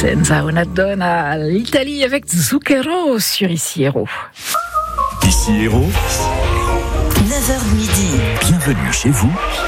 Senza una donna, l'Italie avec Zucchero sur Ici Héros. Ici Héros, 9h midi. bienvenue chez vous.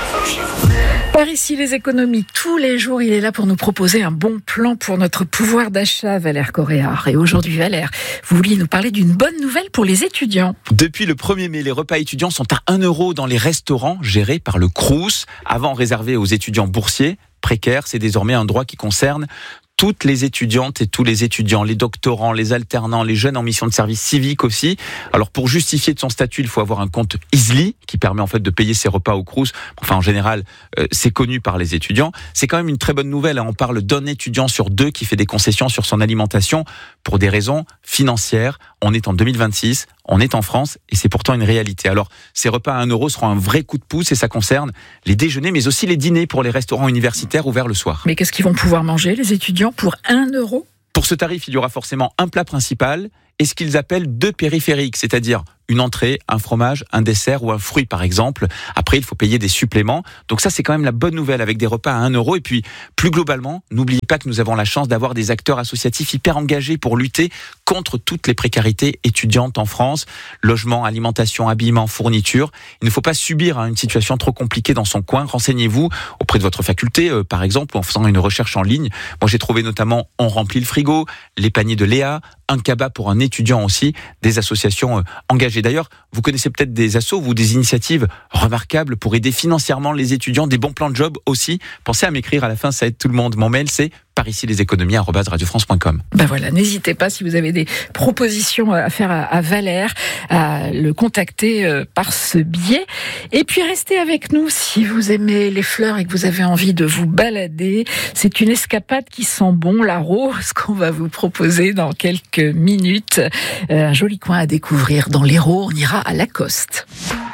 Par ici les économies, tous les jours, il est là pour nous proposer un bon plan pour notre pouvoir d'achat, Valère Coréard. Et aujourd'hui, Valère, vous vouliez nous parler d'une bonne nouvelle pour les étudiants. Depuis le 1er mai, les repas étudiants sont à 1 € dans les restaurants gérés par le Crous. Avant réservé aux étudiants boursiers, précaires, c'est désormais un droit qui concerne toutes les étudiantes et tous les étudiants, les doctorants, les alternants, les jeunes en mission de service civique aussi. Alors pour justifier de son statut, il faut avoir un compte Easly qui permet en fait de payer ses repas au Crous. Enfin en général, c'est connu par les étudiants. C'est quand même une très bonne nouvelle. On parle d'un étudiant sur 2 qui fait des concessions sur son alimentation pour des raisons financières. On est en 2026, on est en France et c'est pourtant une réalité. Alors ces repas à 1 € seront un vrai coup de pouce et ça concerne les déjeuners mais aussi les dîners pour les restaurants universitaires ouverts le soir. Mais qu'est-ce qu'ils vont pouvoir manger, les étudiants, pour 1 €? Pour ce tarif, il y aura forcément un plat principal et ce qu'ils appellent 2 périphériques, c'est-à-dire une entrée, un fromage, un dessert ou un fruit par exemple. Après, il faut payer des suppléments. Donc ça, c'est quand même la bonne nouvelle avec des repas à 1 €. Et puis, plus globalement, n'oubliez pas que nous avons la chance d'avoir des acteurs associatifs hyper engagés pour lutter contre toutes les précarités étudiantes en France. Logement, alimentation, habillement, fourniture. Il ne faut pas subir une situation trop compliquée dans son coin. Renseignez-vous auprès de votre faculté, par exemple, ou en faisant une recherche en ligne. Moi, j'ai trouvé notamment On remplit le frigo, les paniers de Léa, un cabas pour un étudiant aussi, des associations engagées. D'ailleurs, vous connaissez peut-être des assos ou des initiatives remarquables pour aider financièrement les étudiants, des bons plans de job aussi. Pensez à m'écrire à la fin, ça aide tout le monde. Mon mail, c'est paricileséconomies@radiofrance.com. Ben voilà, n'hésitez pas si vous avez des propositions à faire à Valère, à le contacter par ce biais. Et puis restez avec nous si vous aimez les fleurs et que vous avez envie de vous balader. C'est une escapade qui sent bon, la rose, qu'on va vous proposer dans quelques minutes. Un joli coin à découvrir dans l'Hérault. On ira à Lacoste.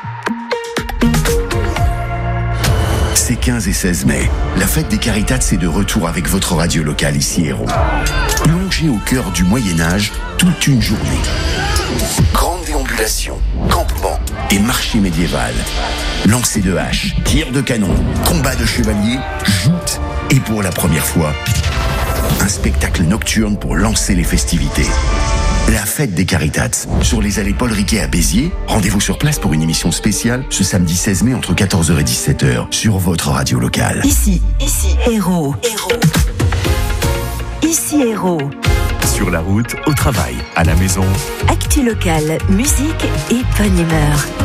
Ces 15 et 16 mai, la fête des Caritats est de retour avec votre radio locale Ici Héros. Plongez au cœur du Moyen-Âge toute une journée. Grande déambulation, campement et marché médiéval. Lancer de haches, tir de canon, combat de chevaliers, joutes et pour la première fois, un spectacle nocturne pour lancer les festivités. La fête des Caritats, sur les allées Paul Riquet à Béziers. Rendez-vous sur place pour une émission spéciale ce samedi 16 mai entre 14h et 17h sur votre radio locale. Ici Héros. Ici Héros. Sur la route, au travail, à la maison. Actu locale, musique et bonne humeur.